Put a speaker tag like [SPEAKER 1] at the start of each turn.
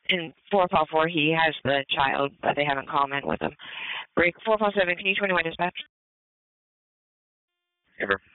[SPEAKER 1] in 454, he has the child, but they haven't commented with him. Break 457, can you 21 dispatch?
[SPEAKER 2] Amber.